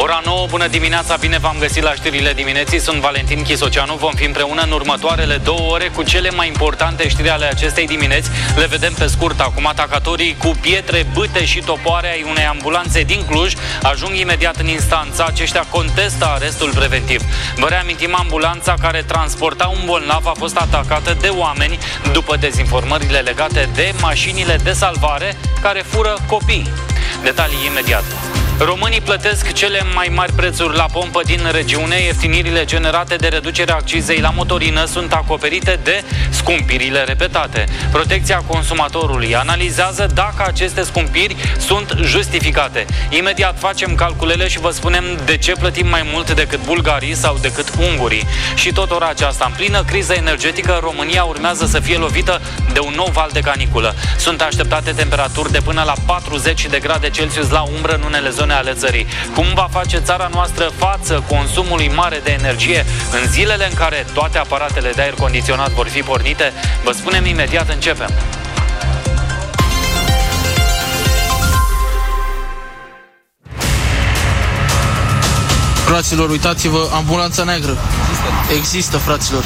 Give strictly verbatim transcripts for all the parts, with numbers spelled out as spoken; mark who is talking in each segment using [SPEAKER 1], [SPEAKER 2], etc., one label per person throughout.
[SPEAKER 1] Ora nouă, bună dimineața, bine v-am găsit la știrile dimineții. Sunt Valentin Chisoceanu, vom fi împreună în următoarele două ore cu cele mai importante știri ale acestei dimineți. Le vedem pe scurt acum. Atacatorii cu pietre, bâte și topoare ai unei ambulanțe din Cluj ajung imediat în instanță. Aceștia contestă arestul preventiv. Vă reamintim, ambulanța care transporta un bolnav a fost atacată de oameni după dezinformările legate de mașinile de salvare care fură copii. Detalii imediat. Românii plătesc cele mai mari prețuri la pompă din regiune. Ieftiniri generate de reducerea accizei la motorină sunt acoperite de scumpirile repetate. Protecția consumatorului analizează dacă aceste scumpiri sunt justificate. Imediat facem calculele și vă spunem de ce plătim mai mult decât bulgarii sau decât ungurii. Și tot ora aceasta, în plină criză energetică, România urmează să fie lovită de un nou val de caniculă. Sunt așteptate temperaturi de până la patruzeci de grade Celsius la umbră în unele zone ale țării. Cum va face țara noastră față consumului mare de energie în zilele în care toate aparatele de aer condiționat vor fi pornite? Vă spunem imediat, începem.
[SPEAKER 2] Fraților, uitați-vă, ambulanța neagră. Există, Există fraților.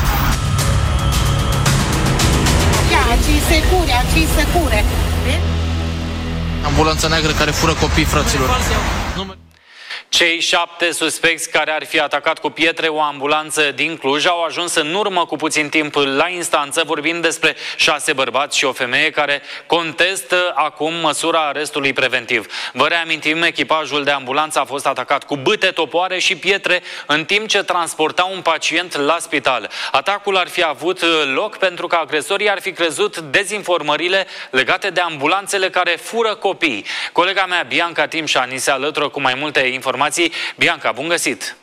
[SPEAKER 3] Ia, ci secure, ci secure.
[SPEAKER 2] Ambulanța neagră care fură copii, fraților.
[SPEAKER 1] Cei șapte suspecți care ar fi atacat cu pietre o ambulanță din Cluj au ajuns în urmă cu puțin timp la instanță. Vorbim despre șase bărbați și o femeie care contestă acum măsura arestului preventiv. Vă reamintim, echipajul de ambulanță a fost atacat cu bâte, topoare și pietre în timp ce transporta un pacient la spital. Atacul ar fi avut loc pentru că agresorii ar fi crezut dezinformările legate de ambulanțele care fură copii. Colega mea, Bianca Timșa, ni se alătură cu mai multe informații. Bianca, bun găsit!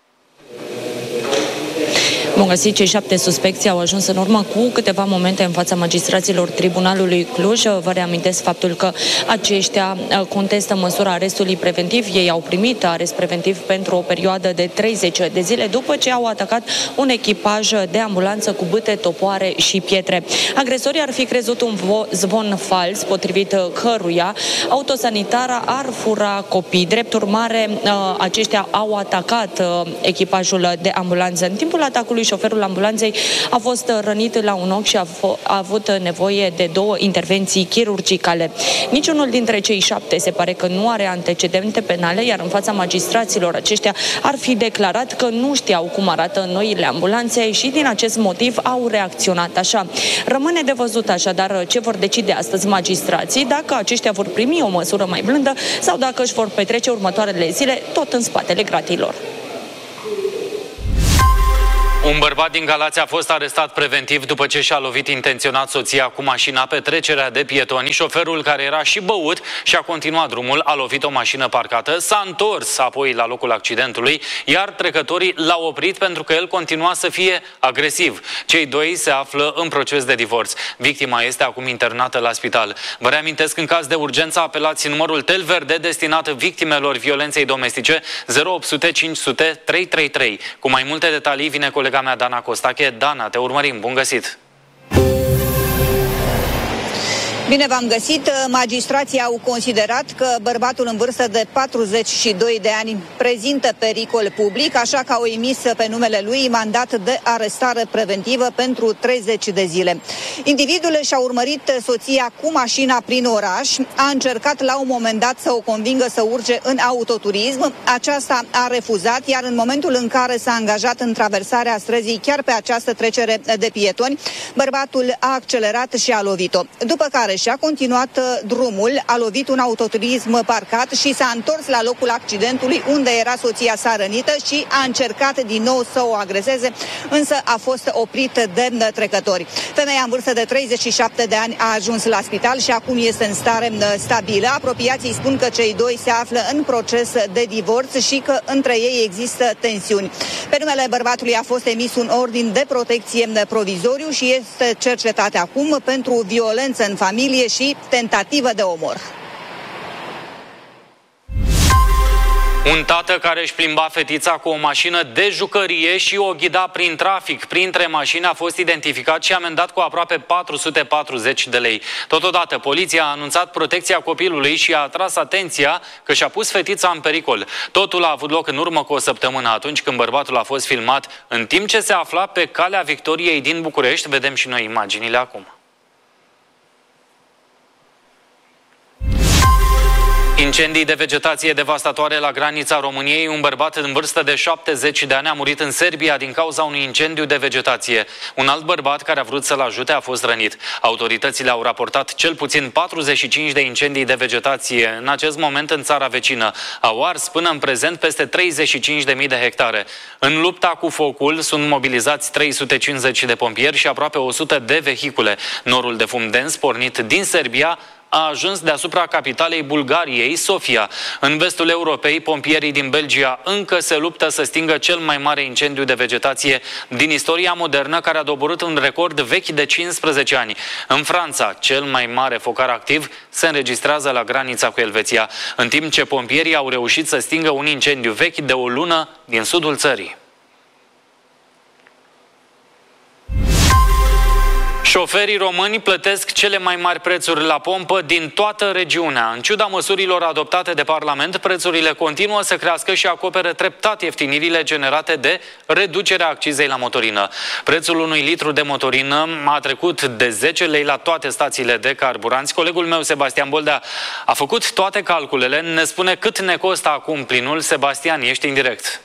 [SPEAKER 4] Bun găsit, cei șapte suspecți au ajuns în urmă cu câteva momente în fața magistraților Tribunalului Cluj. Vă reamintesc faptul că aceștia contestă măsura arestului preventiv. Ei au primit arest preventiv pentru o perioadă de treizeci de zile după ce au atacat un echipaj de ambulanță cu bâte, topoare și pietre. Agresorii ar fi crezut un zvon fals, potrivit căruia autosanitara ar fura copii. Drept urmare, aceștia au atacat echipajul de ambulanță. În timpul atacului, șoferul ambulanței a fost rănit la un ochi și a, a avut nevoie de două intervenții chirurgicale. Niciunul dintre cei șapte se pare că nu are antecedente penale, iar în fața magistraților aceștia ar fi declarat că nu știau cum arată noile ambulanțe și din acest motiv au reacționat așa. Rămâne de văzut așadar ce vor decide astăzi magistrații, dacă aceștia vor primi o măsură mai blândă sau dacă își vor petrece următoarele zile tot în spatele gratilor.
[SPEAKER 1] Un bărbat din Galați a fost arestat preventiv după ce și-a lovit intenționat soția cu mașina pe trecerea de pietoni. Șoferul, care era și băut și a continuat drumul, a lovit o mașină parcată, s-a întors apoi la locul accidentului, iar trecătorii l-au oprit pentru că el continua să fie agresiv. Cei doi se află în proces de divorț. Victima este acum internată la spital. Vă reamintesc, în caz de urgență, apelați numărul tel verde destinat victimelor violenței domestice zero opt sute cinci sute trei trei trei. Cu mai multe detalii vine colega mea Dana Costache. Dana, te urmărim. Bun găsit!
[SPEAKER 5] Bine v-am găsit! Magistrații au considerat că bărbatul în vârstă de patruzeci și doi de ani prezintă pericol public, așa că au emis pe numele lui mandat de arestare preventivă pentru treizeci de zile. Individul și-a urmărit soția cu mașina prin oraș, a încercat la un moment dat să o convingă să urce în autoturism, aceasta a refuzat, iar în momentul în care s-a angajat în traversarea străzii chiar pe această trecere de pietoni, bărbatul a accelerat și a lovit-o. După care și-a continuat drumul, a lovit un autoturism parcat și s-a întors la locul accidentului unde era soția sa rănită și a încercat din nou să o agreseze, însă a fost oprit de trecători. Femeia în vârstă de treizeci și șapte de ani a ajuns la spital și acum este în stare stabilă. Apropiații spun că cei doi se află în proces de divorț și că între ei există tensiuni. Pe numele bărbatului a fost emis un ordin de protecție provizoriu și este cercetat acum pentru violență în familie și tentativă de omor.
[SPEAKER 1] Un tată care își plimba fetița cu o mașină de jucărie și o ghida prin trafic. Printre mașini a fost identificat și amendat cu aproape patru sute patruzeci de lei. Totodată, poliția a anunțat protecția copilului și a atras atenția că și-a pus fetița în pericol. Totul a avut loc în urmă cu o săptămână, atunci când bărbatul a fost filmat în timp ce se afla pe Calea Victoriei din București. Vedem și noi imaginile acum. Incendii de vegetație devastatoare la granița României. Un bărbat în vârstă de șaptezeci de ani a murit în Serbia din cauza unui incendiu de vegetație. Un alt bărbat care a vrut să-l ajute a fost rănit. Autoritățile au raportat cel puțin patruzeci și cinci de incendii de vegetație în acest moment în țara vecină. Au ars până în prezent peste treizeci și cinci de mii de hectare. În lupta cu focul sunt mobilizați trei sute cincizeci de pompieri și aproape o sută de vehicule. Norul de fum dens pornit din Serbia a ajuns deasupra capitalei Bulgariei, Sofia. În vestul Europei, pompierii din Belgia încă se luptă să stingă cel mai mare incendiu de vegetație din istoria modernă, care a doborât un record vechi de cincisprezece ani. În Franța, cel mai mare focar activ se înregistrează la granița cu Elveția, în timp ce pompierii au reușit să stingă un incendiu vechi de o lună din sudul țării. Șoferii români plătesc cele mai mari prețuri la pompă din toată regiunea. În ciuda măsurilor adoptate de Parlament, prețurile continuă să crească și acoperă treptat ieftinirile generate de reducerea accizei la motorină. Prețul unui litru de motorină a trecut de zece lei la toate stațiile de carburanți. Colegul meu, Sebastian Boldea, a făcut toate calculele. Ne spune cât ne costă acum plinul. Sebastian, ești în direct.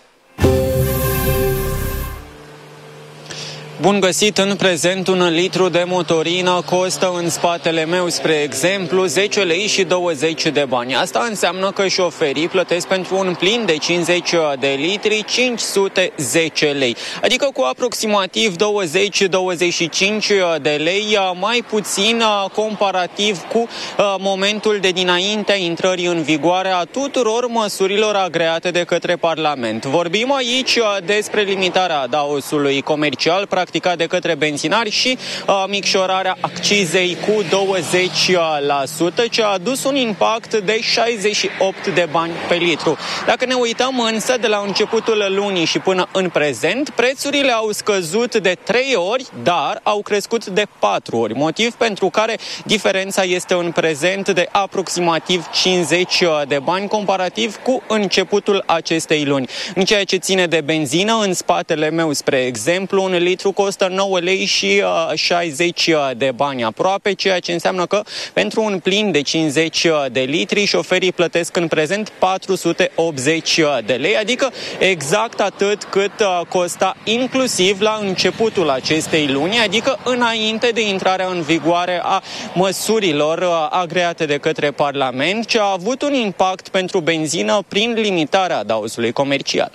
[SPEAKER 6] Bun găsit! În prezent, un litru de motorină costă în spatele meu, spre exemplu, zece lei și douăzeci de bani. Asta înseamnă că șoferii plătesc pentru un plin de cincizeci de litri cinci sute zece lei, adică cu aproximativ douăzeci douăzeci și cinci de lei mai puțin comparativ cu momentul de dinaintea intrării în vigoare a tuturor măsurilor agreate de către Parlament. Vorbim aici despre limitarea daosului comercial practicat de către benzinari și uh, micșorarea accizei cu douăzeci la sută, ce a adus un impact de șaizeci și opt de bani pe litru. Dacă ne uităm însă de la începutul lunii și până în prezent, prețurile au scăzut de trei ori, dar au crescut de patru ori, motiv pentru care diferența este în prezent de aproximativ cincizeci de bani comparativ cu începutul acestei luni. În ceea ce ține de benzină, în spatele meu, spre exemplu, un litru costă nouă lei și șaizeci de bani aproape, ceea ce înseamnă că pentru un plin de cincizeci de litri șoferii plătesc în prezent patru sute optzeci de lei, adică exact atât cât costa inclusiv la începutul acestei luni, adică înainte de intrarea în vigoare a măsurilor agreate de către Parlament, ce a avut un impact pentru benzină prin limitarea daosului comercial.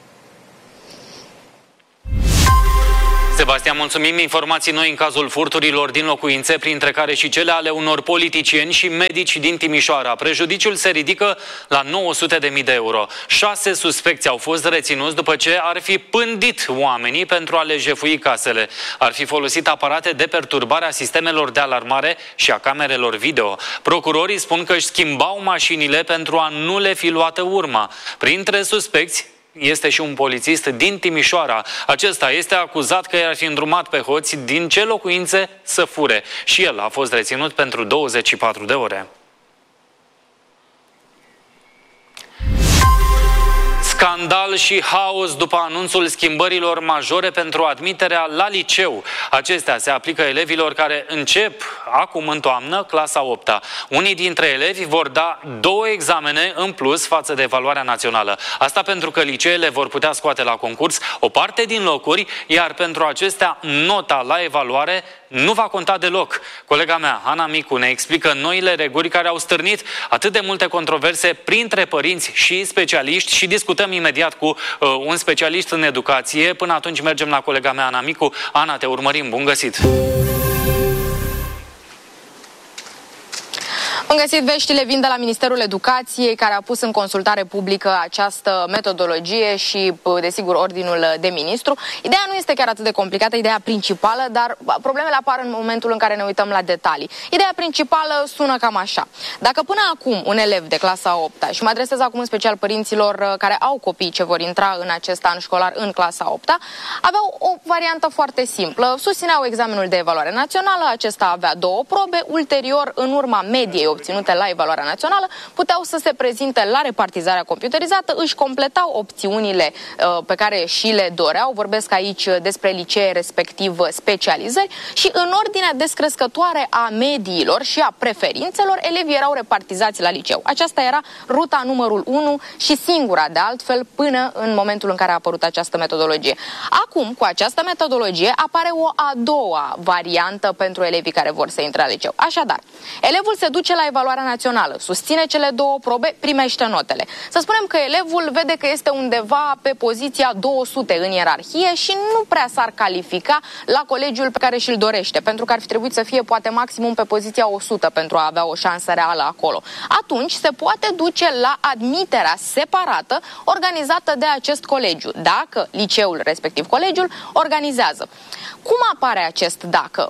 [SPEAKER 1] Sebastian, mulțumim. Informații noi în cazul furturilor din locuințe, printre care și cele ale unor politicieni și medici din Timișoara. Prejudiciul se ridică la nouă sute de mii de euro. Șase suspecți au fost reținuți după ce ar fi pândit oamenii pentru a le jefui casele. Ar fi folosit aparate de perturbare a sistemelor de alarmare și a camerelor video. Procurorii spun că își schimbau mașinile pentru a nu le fi luată urma. Printre suspecți este și un polițist din Timișoara. Acesta este acuzat că i-ar fi îndrumat pe hoți din ce locuințe să fure. Și el a fost reținut pentru douăzeci și patru de ore. Scandal și haos după anunțul schimbărilor majore pentru admiterea la liceu. Acestea se aplică elevilor care încep acum în toamnă clasa a opta. Unii dintre elevi vor da două examene în plus față de evaluarea națională. Asta pentru că liceele vor putea scoate la concurs o parte din locuri, iar pentru acestea nota la evaluare nu va conta deloc. Colega mea, Ana Micu, ne explică noile reguli care au stârnit atât de multe controverse printre părinți și specialiști și discutăm imediat cu uh, un specialist în educație. Până atunci mergem la colega mea, Ana Micu. Ana, te urmărim. Bun găsit!
[SPEAKER 7] Bun găsit, veștile vin de la Ministerul Educației, care a pus în consultare publică această metodologie și, desigur, ordinul de ministru. Ideea nu este chiar atât de complicată, ideea principală, dar problemele apar în momentul în care ne uităm la detalii. Ideea principală sună cam așa. Dacă până acum un elev de clasa a opta, și mă adresez acum în special părinților care au copii ce vor intra în acest an școlar în clasa a opta, aveau o variantă foarte simplă. Susțineau examenul de evaluare națională, acesta avea două probe, ulterior, în urma mediei obținute la evaluarea națională, puteau să se prezinte la repartizarea computerizată, își completau opțiunile uh, pe care și le doreau, vorbesc aici despre licee, respectiv specializări, și în ordinea descrescătoare a mediilor și a preferințelor, elevii erau repartizați la liceu. Aceasta era ruta numărul unu și singura, de altfel, până în momentul în care a apărut această metodologie. Acum, cu această metodologie, apare o a doua variantă pentru elevii care vor să intre la liceu. Așadar, elevul se duce la evaluarea națională, susține cele două probe, primește notele. Să spunem că elevul vede că este undeva pe poziția două sute în ierarhie și nu prea s-ar califica la colegiul pe care și-l dorește, pentru că ar fi trebuit să fie poate maximum pe poziția o sută pentru a avea o șansă reală acolo. Atunci se poate duce la admiterea separată organizată de acest colegiu, dacă liceul, respectiv colegiul, organizează. Cum apare acest dacă?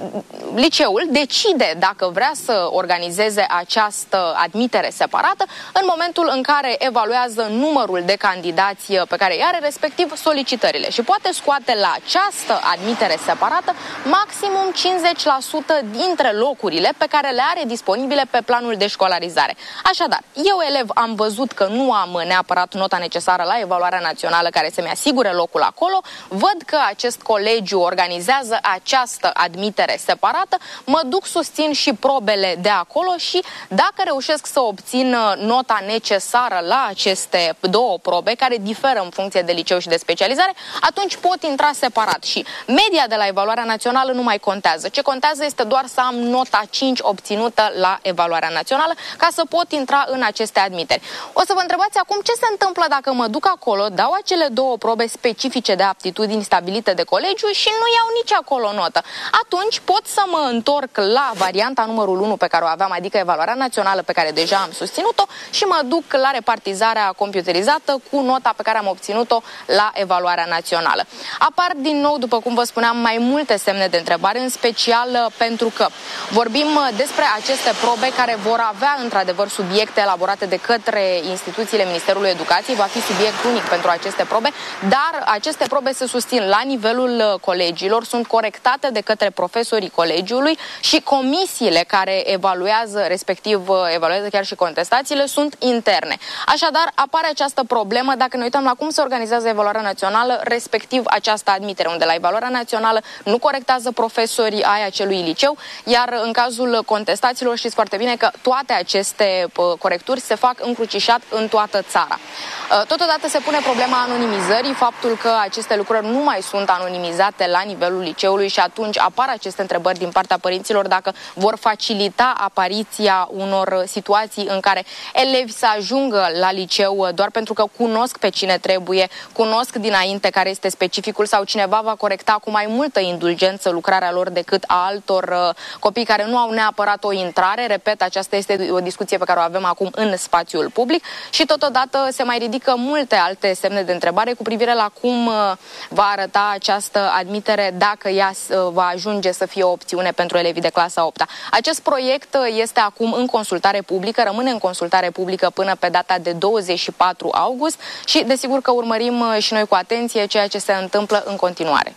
[SPEAKER 7] Liceul decide dacă vrea să organizeze această admitere separată în momentul în care evaluează numărul de candidați pe care îi are, respectiv solicitările, și poate scoate la această admitere separată maximum cincizeci la sută dintre locurile pe care le are disponibile pe planul de școlarizare. Așadar, eu, elev, am văzut că nu am neapărat nota necesară la evaluarea națională care să-mi asigure locul acolo, văd că acest colegiu organizează această admitere separată, mă duc, susțin și probele de acolo și dacă reușesc să obțin nota necesară la aceste două probe, care diferă în funcție de liceu și de specializare, atunci pot intra separat și media de la evaluarea națională nu mai contează. Ce contează este doar să am nota cinci obținută la evaluarea națională ca să pot intra în aceste admiteri. O să vă întrebați acum ce se întâmplă dacă mă duc acolo, dau acele două probe specifice de aptitudini stabilite de colegiu și nu iau nici acolo notă. Atunci pot să mă întorc la varianta numărul unu pe care o aveam, adică evaluarea națională pe care deja am susținut-o, și mă duc la repartizarea computerizată cu nota pe care am obținut-o la evaluarea națională. Apar din nou, după cum vă spuneam, mai multe semne de întrebare, în special pentru că vorbim despre aceste probe care vor avea într-adevăr subiecte elaborate de către instituțiile Ministerului Educației, va fi subiect unic pentru aceste probe, dar aceste probe se susțin la nivelul colegiilor, sunt corectate de către profesorii colegiului și comisiile care evaluează, respectiv evaluează chiar și contestațiile, sunt interne. Așadar, apare această problemă dacă ne uităm la cum se organizează evaluarea națională, respectiv această admitere, unde la evaluarea națională nu corectează profesorii ai acelui liceu, iar în cazul contestațiilor știți foarte bine că toate aceste corecturi se fac încrucișat în toată țara. Totodată se pune problema anonimizării, faptul că aceste lucruri nu mai sunt anonimizate la nivelul liceului și atunci apar aceste întrebări din partea părinților dacă vor facilita apariția unor situații în care elevi să ajungă la liceu doar pentru că cunosc pe cine trebuie, cunosc dinainte care este specificul, sau cineva va corecta cu mai multă indulgență lucrarea lor decât a altor copii care nu au neapărat o intrare. Repet, aceasta este o discuție pe care o avem acum în spațiul public și totodată se mai ridică multe alte semne de întrebare cu privire la cum va arăta această admitere, dacă ea va ajunge să fie o opțiune pentru elevii de clasa a opta. Acest proiect este acum în consultare publică, rămâne în consultare publică până pe data de douăzeci și patru august și desigur că urmărim și noi cu atenție ceea ce se întâmplă în continuare.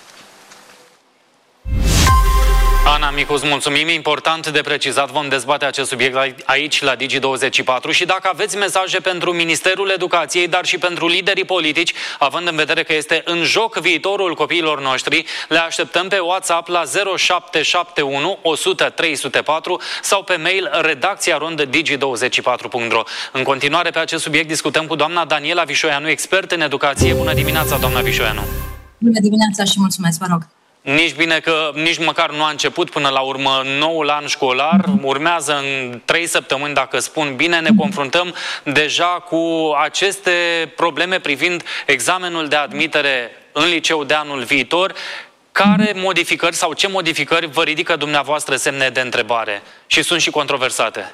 [SPEAKER 1] Ana Micu, îți mulțumim. E important de precizat, vom dezbate acest subiect aici la Digi douăzeci și patru și dacă aveți mesaje pentru Ministerul Educației, dar și pentru liderii politici, având în vedere că este în joc viitorul copiilor noștri, le așteptăm pe WhatsApp la zero șapte șapte unu o sută trei sute patru sau pe mail redacția rond digi douăzeci și patru punct ro. În continuare pe acest subiect discutăm cu doamna Daniela Vișoianu, expert în educație. Bună dimineața, doamna Vișoianu! Bună
[SPEAKER 8] dimineața și mulțumesc, vă rog!
[SPEAKER 1] Nici bine că nici măcar nu a început până la urmă noul an școlar, urmează în trei săptămâni, dacă spun bine, ne confruntăm deja cu aceste probleme privind examenul de admitere în liceu de anul viitor. care modificări sau ce modificări vă ridică dumneavoastră semne de întrebare și sunt și controversate?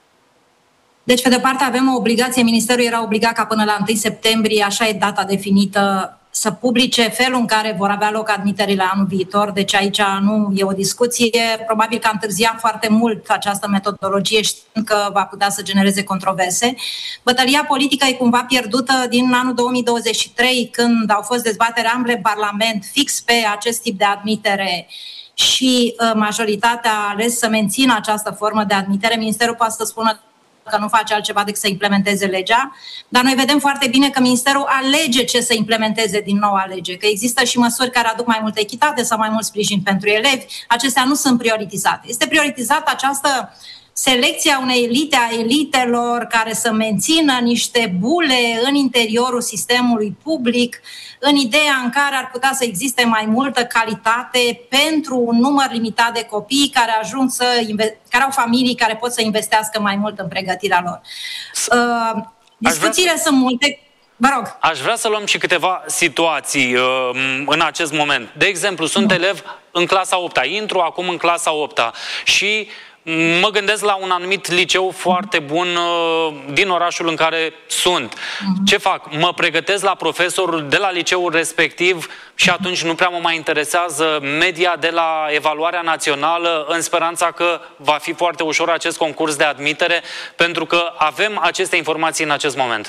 [SPEAKER 8] Deci, pe de parte, avem o obligație, Ministerul era obligat ca până la întâi septembrie, așa e data definită, să publice felul în care vor avea loc admiterile anul viitor, deci aici nu e o discuție, probabil că a întârziat foarte mult această metodologie, știind că va putea să genereze controverse. Bătălia politică e cumva pierdută din anul două mii douăzeci și trei, când au fost dezbatere ample în Parlament fix pe acest tip de admitere și uh, majoritatea a ales să mențină această formă de admitere. Ministerul poate să spună că nu face altceva decât să implementeze legea, dar noi vedem foarte bine că Ministerul alege ce să implementeze din noua lege, că există și măsuri care aduc mai multă echitate sau mai mult sprijin pentru elevi, acestea nu sunt prioritizate. Este prioritizată această selecție a unei elite, a elitelor care să mențină niște bule în interiorul sistemului public, în ideea în care ar putea să existe mai multă calitate pentru un număr limitat de copii care ajung să inve- care au familii care pot să investească mai mult în pregătirea lor. Uh, discuțiile sunt multe. Vă rog.
[SPEAKER 1] Aș vrea să luăm și câteva situații uh, în acest moment. De exemplu, sunt mm. elev în clasa a opta, intru acum în clasa a opta și mă gândesc la un anumit liceu foarte bun uh, din orașul în care sunt. Uh-huh. Ce fac? Mă pregătesc la profesorul de la liceul respectiv și atunci nu prea mă mai interesează media de la evaluarea națională, în speranța că va fi foarte ușor acest concurs de admitere, pentru că avem aceste informații în acest moment.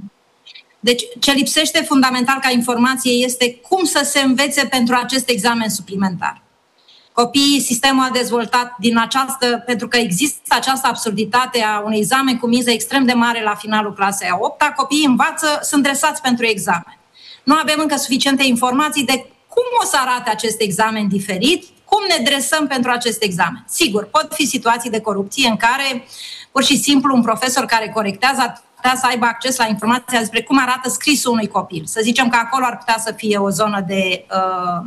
[SPEAKER 8] Deci, ce lipsește fundamental ca informație este cum să se învețe pentru acest examen suplimentar. Copiii, sistemul a dezvoltat din această, pentru că există această absurditate a unui examen cu miză extrem de mare la finalul clasei a opta, copiii învață, sunt dresați pentru examen. Nu avem încă suficiente informații de cum o să arate acest examen diferit, cum ne dresăm pentru acest examen. Sigur, pot fi situații de corupție în care, pur și simplu, un profesor care corectează ar putea să aibă acces la informația despre cum arată scrisul unui copil. Să zicem că acolo ar putea să fie o zonă de uh,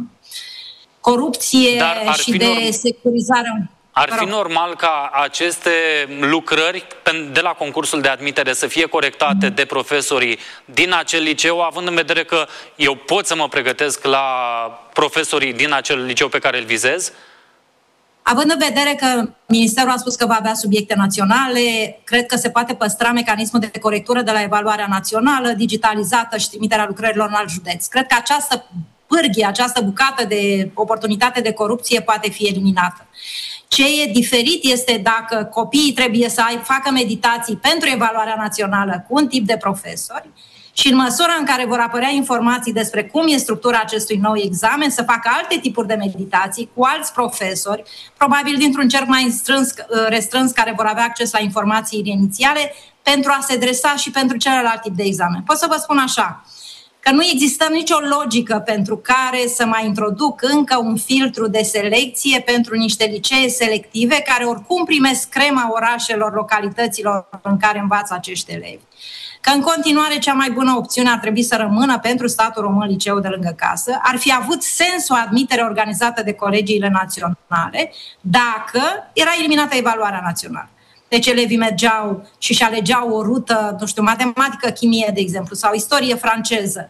[SPEAKER 8] corupție și de norm... securizare.
[SPEAKER 1] Ar fi normal ca aceste lucrări de la concursul de admitere să fie corectate mm. de profesorii din acel liceu, având în vedere că eu pot să mă pregătesc la profesorii din acel liceu pe care îl vizez?
[SPEAKER 8] Având în vedere că Ministerul a spus că va avea subiecte naționale, cred că se poate păstra mecanismul de corectură de la evaluarea națională, digitalizată și trimiterea lucrărilor în alt județ. Cred că această pârghie, această bucată de oportunitate de corupție poate fi eliminată. Ce e diferit este dacă copiii trebuie să facă meditații pentru evaluarea națională cu un tip de profesori și în măsura în care vor apărea informații despre cum e structura acestui nou examen, să facă alte tipuri de meditații cu alți profesori, probabil dintr-un cerc mai strâns, restrâns, care vor avea acces la informațiile inițiale, pentru a se dresa și pentru celălalt tip de examen. Pot să vă spun așa, că nu există nicio logică pentru care să mai introduc încă un filtru de selecție pentru niște licee selective care oricum primesc crema orașelor, localităților în care învață acești elevi. Că în continuare cea mai bună opțiune ar trebui să rămână pentru statul român liceul de lângă casă, ar fi avut sens o admitere organizată de colegiile naționale dacă era eliminată evaluarea națională. Deci elevii mergeau și își alegeau o rută, nu știu, matematică, chimie, de exemplu, sau istorie franceză,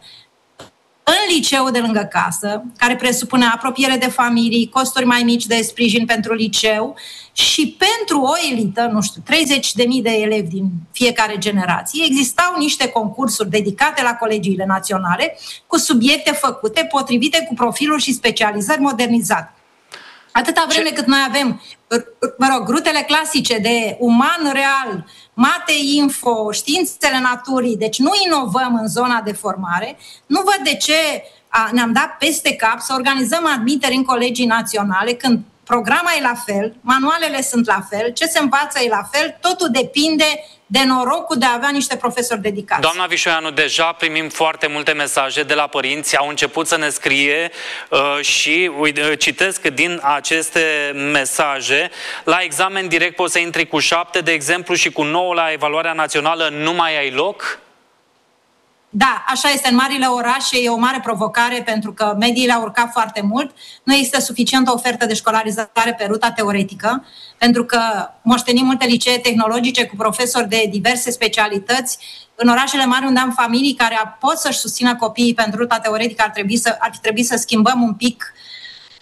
[SPEAKER 8] în liceul de lângă casă, care presupune apropiere de familii, costuri mai mici de sprijin pentru liceu și pentru o elită, nu știu, treizeci de mii de elevi din fiecare generație, existau niște concursuri dedicate la colegiile naționale cu subiecte făcute potrivite cu profiluri și specializări modernizate. Atâta vreme Ce? cât noi avem, mă rog, rutele clasice de uman real, mate info, științele naturii, deci nu inovăm în zona de formare, nu văd de ce a, ne-am dat peste cap să organizăm admiteri în colegii naționale când programa e la fel, manualele sunt la fel, ce se învață e la fel, totul depinde de norocul de a avea niște profesori dedicați.
[SPEAKER 1] Doamna Vișoianu, deja primim foarte multe mesaje de la părinți, au început să ne scrie uh, și uite, citesc din aceste mesaje. La examen direct poți să intri cu șapte, de exemplu, și cu nouă la evaluarea națională nu mai ai loc?
[SPEAKER 8] Da, așa este. În marile orașe e o mare provocare pentru că mediile au urcat foarte mult. Nu există suficientă ofertă de școlarizare pe ruta teoretică, pentru că moștenim multe licee tehnologice cu profesori de diverse specialități. În orașele mari unde am familii care pot să-și susțină copiii pentru ruta teoretică, ar trebui să, ar trebui să schimbăm un pic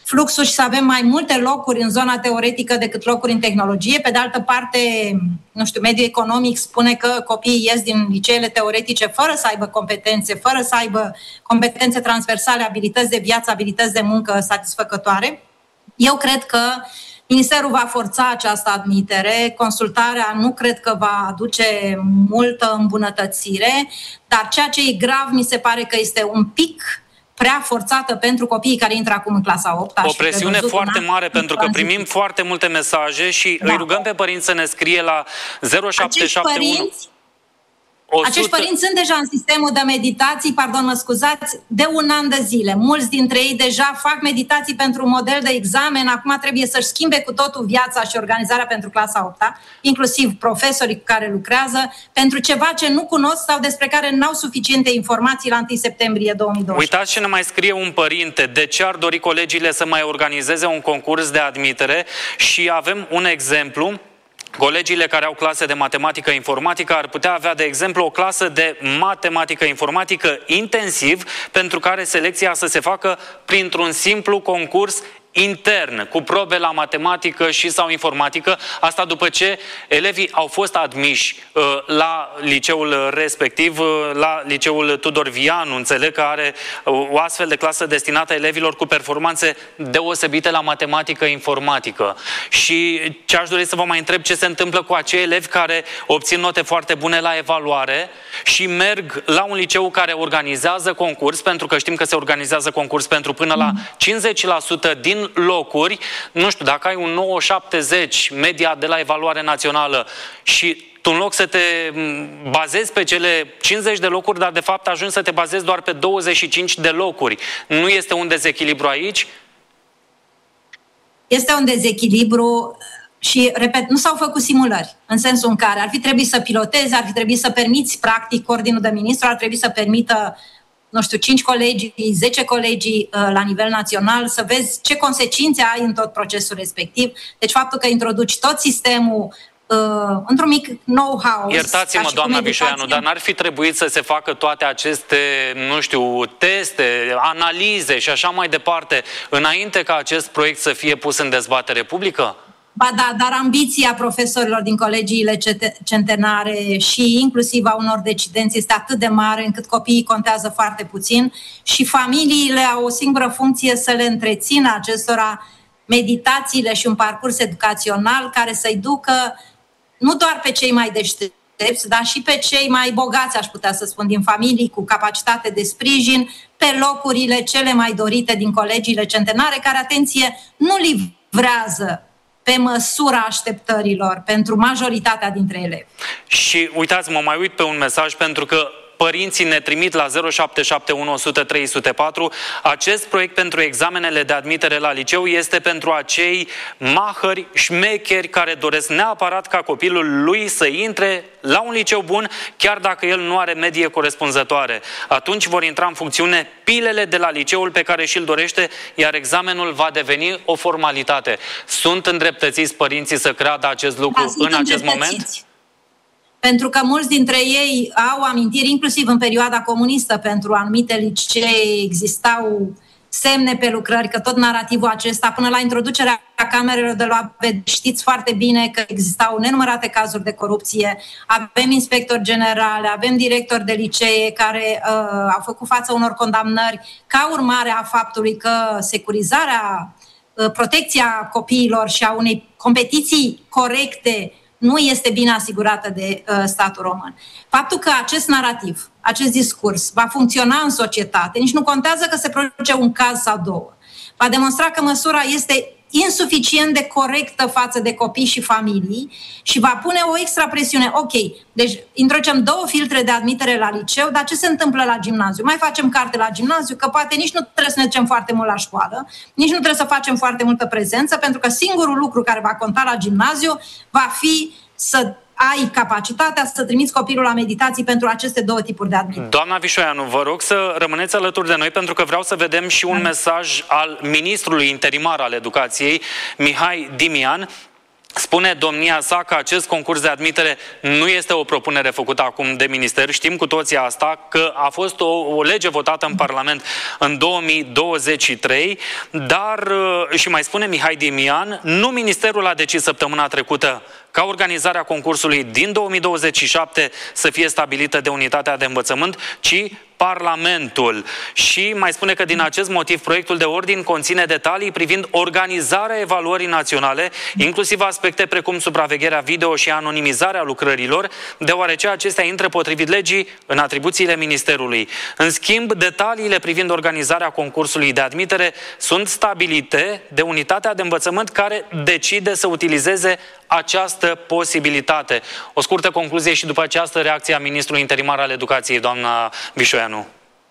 [SPEAKER 8] fluxuri și să avem mai multe locuri în zona teoretică decât locuri în tehnologie. Pe de altă parte, nu știu, mediul economic spune că copiii ies din liceele teoretice fără să aibă competențe, fără să aibă competențe transversale, abilități de viață, abilități de muncă satisfăcătoare. Eu cred că Ministerul va forța această admitere, consultarea nu cred că va aduce multă îmbunătățire, dar ceea ce e grav mi se pare că este un pic prea forțată pentru copiii care intră acum în clasa a opta.
[SPEAKER 1] O presiune foarte mare, pentru că primim foarte multe mesaje și da. îi rugăm pe părinți să ne scrie la zero șapte șapte unu. o sută... Acești părinți sunt deja în sistemul de meditații, pardon, mă scuzați, de un an de zile. Mulți dintre ei deja fac meditații pentru un model de examen, acum trebuie să-și schimbe cu totul viața și organizarea pentru clasa a opta, inclusiv profesorii cu care lucrează, pentru ceva ce nu cunosc sau despre care n-au suficiente informații la întâi septembrie două mii douăzeci. Uitați ce ne mai scrie un părinte, de ce ar dori colegiile să mai organizeze un concurs de admitere și avem un exemplu. Colegiile care au clase de matematică-informatică ar putea avea, de exemplu, o clasă de matematică-informatică intensiv, pentru care selecția să se facă printr-un simplu concurs intern, cu probe la matematică și sau informatică, asta după ce elevii au fost admiși uh, la liceul respectiv, uh, la liceul Tudor Vianu, înțeleg că are uh, o astfel de clasă destinată elevilor cu performanțe deosebite la matematică-informatică. Și ce aș dori să vă mai întreb, ce se întâmplă cu acei elevi care obțin note foarte bune la evaluare și merg la un liceu care organizează concurs, pentru că știm că se organizează concurs pentru până la cincizeci la sută din locuri, nu știu, dacă ai un nouă șaptezeci media de la evaluare națională și tu în loc să te bazezi pe cele cincizeci de locuri, dar de fapt ajungi să te bazezi doar pe douăzeci și cinci de locuri. Nu este un dezechilibru aici?
[SPEAKER 8] Este un dezechilibru și, repet, nu s-au făcut simulări, în sensul în care ar fi trebuit să pilotezi, ar fi trebuit să permiți, practic, ordinul de ministru ar trebui să permită nu știu, cinci colegii, zece colegii uh, la nivel național, să vezi ce consecințe ai în tot procesul respectiv. Deci faptul că introduci tot sistemul uh, într-un mic know-how.
[SPEAKER 1] Iertați-mă, doamna Vișoianu, dar n-ar fi trebuit să se facă toate aceste, nu știu, teste, analize și așa mai departe, înainte ca acest proiect să fie pus în dezbatere publică?
[SPEAKER 8] Ba da, dar ambiția profesorilor din colegiile centenare și inclusiv a unor decidenți este atât de mare încât copiii contează foarte puțin și familiile au o singură funcție, să le întrețină acestora meditațiile și un parcurs educațional care să-i ducă nu doar pe cei mai deștepți, dar și pe cei mai bogați, aș putea să spun, din familii cu capacitate de sprijin, pe locurile cele mai dorite din colegiile centenare, care, atenție, nu livrează pe măsura așteptărilor pentru majoritatea dintre elevi.
[SPEAKER 1] Și uitați, mă mai uit pe un mesaj, pentru că părinții ne trimit la zero șapte șapte unu o sută trei zero patru. Acest proiect pentru examenele de admitere la liceu este pentru acei mahări, șmecheri care doresc neapărat ca copilul lui să intre la un liceu bun, chiar dacă el nu are medie corespunzătoare. Atunci vor intra în funcțiune pilele de la liceul pe care și-l dorește, iar examenul va deveni o formalitate. Sunt îndreptățiți părinții să creadă acest lucru da, în acest moment?
[SPEAKER 8] Pentru că mulți dintre ei au amintiri, inclusiv în perioada comunistă, pentru anumite licee existau semne pe lucrări, că tot narativul acesta, până la introducerea camerelor de luat, știți foarte bine că existau nenumărate cazuri de corupție, avem inspectori generale, avem directori de licee care uh, au făcut față unor condamnări ca urmare a faptului că securizarea, uh, protecția copiilor și a unei competiții corecte nu este bine asigurată de uh, statul român. Faptul că acest narativ, acest discurs va funcționa în societate, nici nu contează că se produce un caz sau două, va demonstra că măsura este insuficient de corectă față de copii și familii și va pune o extra presiune. Ok, deci introducem două filtre de admitere la liceu, dar ce se întâmplă la gimnaziu? Mai facem carte la gimnaziu, că poate nici nu trebuie să ne ducem foarte mult la școală, nici nu trebuie să facem foarte multă prezență, pentru că singurul lucru care va conta la gimnaziu va fi să ai capacitatea să trimiți copilul la meditații pentru aceste două tipuri de admitere.
[SPEAKER 1] Doamna Vișoianu, vă rog să rămâneți alături de noi, pentru că vreau să vedem și un mesaj al ministrului interimar al educației, Mihai Dimian. Spune domnia sa că acest concurs de admitere nu este o propunere făcută acum de minister. Știm cu toții asta, că a fost o, o lege votată în Parlament în două mii douăzeci și trei, dar, și mai spune Mihai Dimian, nu ministerul a decis săptămâna trecută ca organizarea concursului din două mii douăzeci și șapte să fie stabilită de Unitatea de Învățământ, ci Parlamentul. Și mai spune că din acest motiv proiectul de ordin conține detalii privind organizarea evaluării naționale, inclusiv aspecte precum supravegherea video și anonimizarea lucrărilor, deoarece acestea intră potrivit legii în atribuțiile ministerului. În schimb, detaliile privind organizarea concursului de admitere sunt stabilite de Unitatea de Învățământ, care decide să utilizeze această posibilitate. O scurtă concluzie și după această reacție a ministrului interimar al Educației, doamna Vișoianu.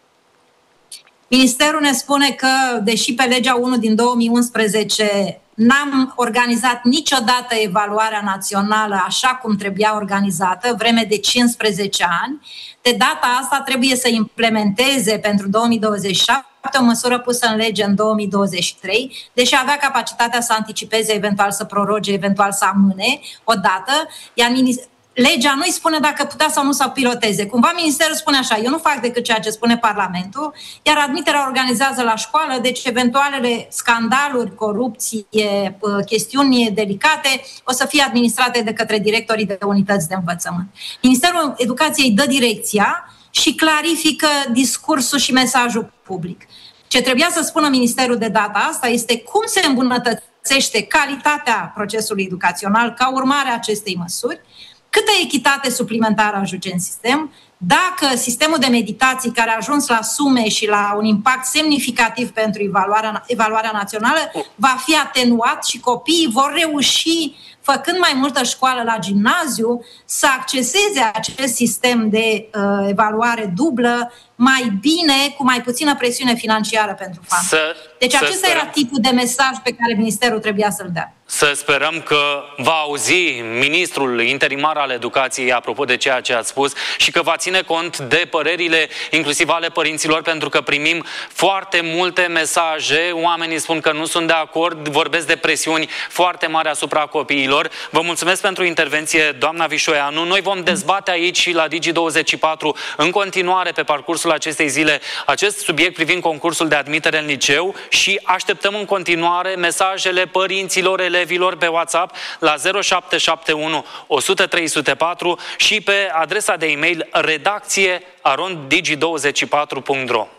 [SPEAKER 8] Ministerul ne spune că, deși pe legea unu din două mii unsprezece n-am organizat niciodată evaluarea națională așa cum trebuia organizată, vreme de cincisprezece ani, de data asta trebuie să implementeze pentru două mii douăzeci și șapte o măsură pusă în lege în două mii douăzeci și trei, deși avea capacitatea să anticipeze, eventual să proroge, eventual să amâne odată, iar legea nu îi spune dacă putea sau nu să piloteze. Cumva ministerul spune așa: eu nu fac decât ceea ce spune Parlamentul, iar admiterea organizează la școală, deci eventualele scandaluri, corupție, chestiuni delicate o să fie administrate de către directorii de unități de învățământ. Ministerul Educației dă direcția și clarifică discursul și mesajul public. Ce trebuia să spună ministerul de data asta este cum se îmbunătățește calitatea procesului educațional ca urmare a acestei măsuri, câtă echitate suplimentară ajunge în sistem, dacă sistemul de meditații care a ajuns la sume și la un impact semnificativ pentru evaluarea, evaluarea națională va fi atenuat și copiii vor reuși, făcând mai multă școală la gimnaziu, să acceseze acest sistem de uh, evaluare dublă mai bine, cu mai puțină presiune financiară pentru familie. Deci acesta sperăm. Era tipul de mesaj pe care ministerul trebuia să-l dea.
[SPEAKER 1] Să sperăm că va auzi ministrul interimar al Educației apropo de ceea ce ați spus și că va ține cont de părerile inclusiv ale părinților, pentru că primim foarte multe mesaje, oamenii spun că nu sunt de acord, vorbesc de presiuni foarte mari asupra copiilor. Vă mulțumesc pentru intervenție, doamna Vișoianu. Noi vom dezbate aici și la Digi douăzeci și patru în continuare pe parcursul acestei zile acest subiect privind concursul de admitere în liceu și așteptăm în continuare mesajele părinților, elevilor pe WhatsApp la zero șapte șapte unu o sută trei sute patru și pe adresa de e-mail redacție arond digi douăzeci și patru punct ro.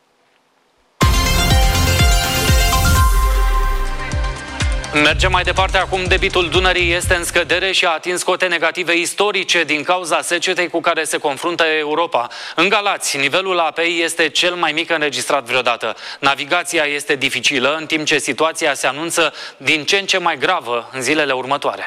[SPEAKER 1] Mergem mai departe acum. Debitul Dunării este în scădere și a atins cote negative istorice din cauza secetei cu care se confruntă Europa. În Galați, nivelul apei este cel mai mic înregistrat vreodată. Navigația este dificilă, în timp ce situația se anunță din ce în ce mai gravă în zilele următoare.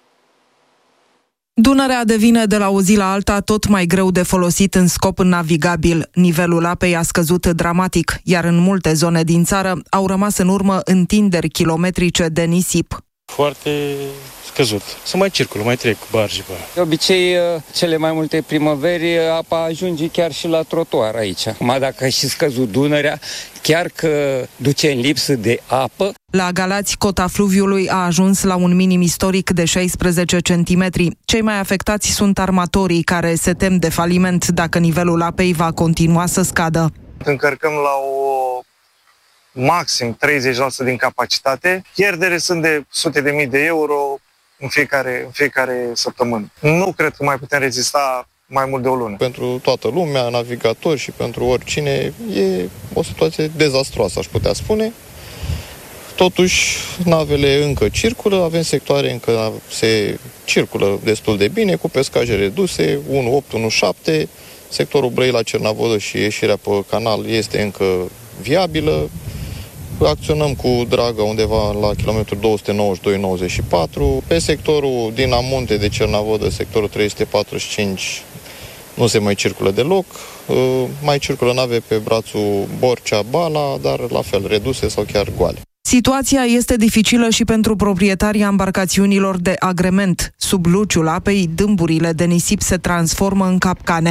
[SPEAKER 9] Dunărea devine de la o zi la alta tot mai greu de folosit în scop navigabil. Nivelul apei a scăzut dramatic, iar în multe zone din țară au rămas în urmă întinderi kilometrice de nisip.
[SPEAKER 10] Foarte scăzut. Să mai circulă, mai trec barji pe.
[SPEAKER 11] De obicei, cele mai multe primăveri, apa ajunge chiar și la trotuar aici. Acum, dacă a și scăzut Dunărea, chiar că duce în lipsă de apă.
[SPEAKER 9] La Galați, cota fluviului a ajuns la un minim istoric de șaisprezece centimetri. Cei mai afectați sunt armatorii, care se tem de faliment dacă nivelul apei va continua să scadă.
[SPEAKER 12] Încărcăm la o maxim treizeci la sută din capacitate. Pierdere sunt de sute de mii de euro în fiecare, în fiecare săptămână. Nu cred că mai putem rezista mai mult de o lună.
[SPEAKER 13] Pentru toată lumea, navigatori și pentru oricine, e o situație dezastroasă, aș putea spune. Totuși, navele încă circulă, avem sectoare încă se circulă destul de bine, cu pescaje reduse, unu opt, unu șapte, sectorul Brăila-Cernavodă și ieșirea pe canal este încă viabilă. Acționăm cu Draga undeva la kilometrul două sute nouăzeci și doi nouăzeci și patru. Pe sectorul din Amunte de Cernavodă, sectorul trei sute patruzeci și cinci, nu se mai circulă deloc. Mai circulă nave pe brațul Borcea-Bala, dar la fel reduse sau chiar goale.
[SPEAKER 9] Situația este dificilă și pentru proprietarii embarcațiunilor de agrement. Sub luciul apei, dâmburile de nisip se transformă în capcane.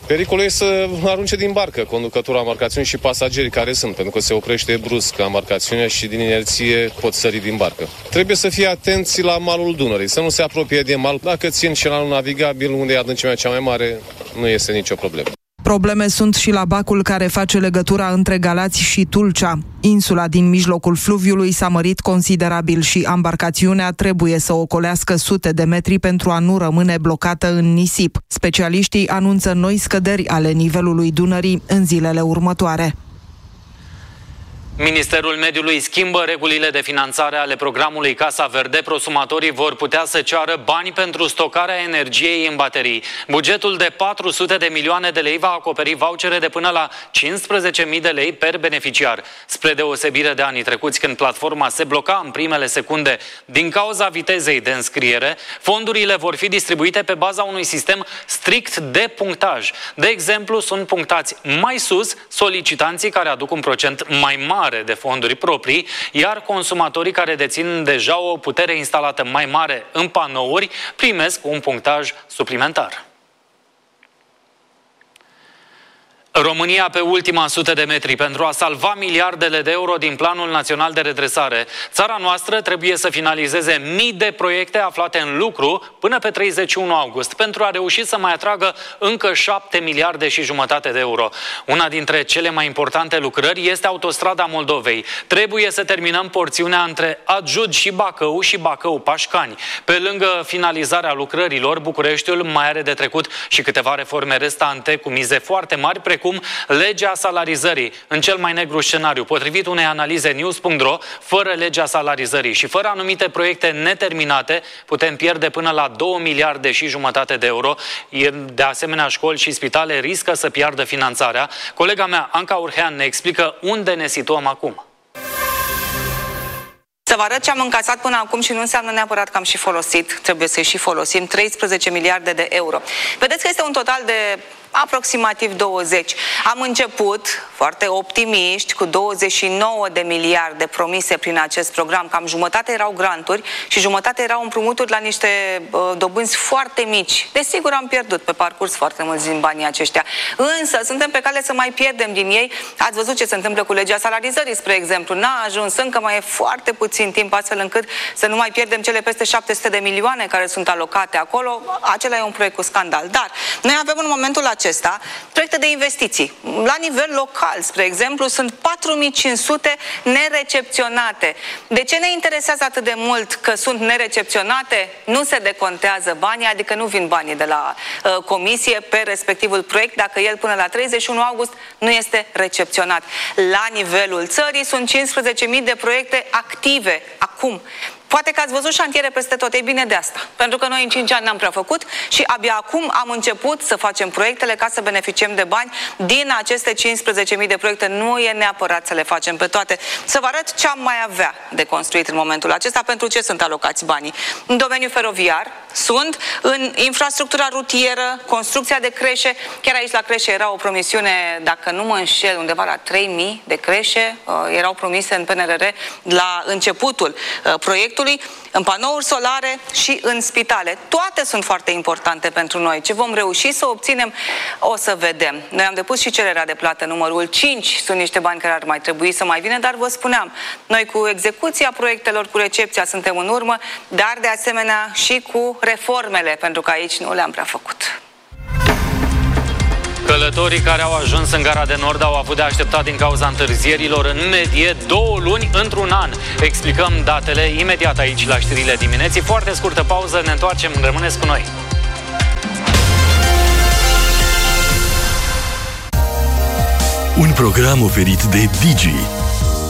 [SPEAKER 14] Pericolul e să arunce din barcă conducătorul embarcațiunii și pasagerii care sunt, pentru că se oprește brusc embarcațiunea și din inerție pot sări din barcă. Trebuie să fie atenți la malul Dunării, să nu se apropie de mal. Dacă țin șenalul navigabil, unde e adâncimea cea mai mare, nu este nicio problemă.
[SPEAKER 9] Probleme sunt și la bacul care face legătura între Galați și Tulcea. Insula din mijlocul fluviului s-a mărit considerabil și embarcațiunea trebuie să ocolească sute de metri pentru a nu rămâne blocată în nisip. Specialiștii anunță noi scăderi ale nivelului Dunării în zilele următoare.
[SPEAKER 1] Ministerul Mediului schimbă regulile de finanțare ale programului Casa Verde. Prosumatorii vor putea să ceară bani pentru stocarea energiei în baterii. Bugetul de patru sute de milioane de lei va acoperi vouchere de până la cincisprezece mii de lei per beneficiar. Spre deosebire de anii trecuți, când platforma se bloca în primele secunde din cauza vitezei de înscriere, fondurile vor fi distribuite pe baza unui sistem strict de punctaj. De exemplu, sunt punctați mai sus solicitanții care aduc un procent mai mare de fonduri proprii, iar consumatorii care dețin deja o putere instalată mai mare în panouri primesc un punctaj suplimentar. România pe ultima sută de metri pentru a salva miliardele de euro din Planul Național de Redresare. Țara noastră trebuie să finalizeze mii de proiecte aflate în lucru până pe treizeci și unu august pentru a reuși să mai atragă încă șapte miliarde și jumătate de euro. Una dintre cele mai importante lucrări este autostrada Moldovei. Trebuie să terminăm porțiunea între Adjud și Bacău și Bacău-Pașcani. Pe lângă finalizarea lucrărilor, Bucureștiul mai are de trecut și câteva reforme restante cu mize foarte mari, precum cum legea salarizării. În cel mai negru scenariu, potrivit unei analize news punct ro, fără legea salarizării și fără anumite proiecte neterminate, putem pierde până la două miliarde și jumătate de euro. De asemenea, școli și spitale riscă să piardă finanțarea. Colega mea, Anca Urhean, ne explică unde ne situăm acum.
[SPEAKER 15] Să vă arăt ce am încasat până acum și nu înseamnă neapărat că am și folosit, trebuie să și folosim, treisprezece miliarde de euro. Vedeți că este un total de aproximativ douăzeci. Am început foarte optimiști cu douăzeci și nouă de miliarde promise prin acest program. Cam jumătate erau granturi și jumătate erau împrumuturi la niște uh, dobânzi foarte mici. Desigur am pierdut pe parcurs foarte mulți din banii aceștia. Însă suntem pe cale să mai pierdem din ei. Ați văzut ce se întâmplă cu legea salarizării, spre exemplu. N-a ajuns, încă mai e foarte puțin timp astfel încât să nu mai pierdem cele peste șapte sute de milioane care sunt alocate acolo. Acela e un proiect cu scandal. Dar noi avem în momentul acesta acesta, proiecte de investiții. La nivel local, spre exemplu, sunt patru mii cinci sute nerecepționate. De ce ne interesează atât de mult că sunt nerecepționate? Nu se decontează banii, adică nu vin banii de la uh, comisie pe respectivul proiect dacă el până la treizeci și unu august nu este recepționat. La nivelul țării sunt cincisprezece mii de proiecte active acum. Poate că ați văzut șantiere peste tot, e bine de asta. Pentru că noi în cinci ani n-am prea făcut și abia acum am început să facem proiectele ca să beneficiem de bani din aceste cincisprezece mii de proiecte. Nu e neapărat să le facem pe toate. Să vă arăt ce am mai avea de construit în momentul acesta, pentru ce sunt alocați banii. În domeniul feroviar sunt, în infrastructura rutieră, construcția de creșe. Chiar aici la creșe era o promisiune, dacă nu mă înșel, undeva la trei mii de creșe uh, erau promise în P N R R la începutul uh, proiectului, în panouri solare și în spitale. Toate sunt foarte importante pentru noi. Ce vom reuși să obținem, o să vedem. Noi am depus și cererea de plată numărul cinci. Sunt niște bani care ar mai trebui să mai vină, dar vă spuneam, noi cu execuția proiectelor, cu recepția suntem în urmă, dar de asemenea și cu reformele, pentru că aici nu le-am prea făcut.
[SPEAKER 1] Călătorii care au ajuns în Gara de Nord au avut de așteptat din cauza întârzierilor în medie două luni într-un an. Explicăm datele imediat aici la știrile dimineții. Foarte scurtă pauză, ne întoarcem, rămâneți cu noi.
[SPEAKER 16] Un program oferit de Digi,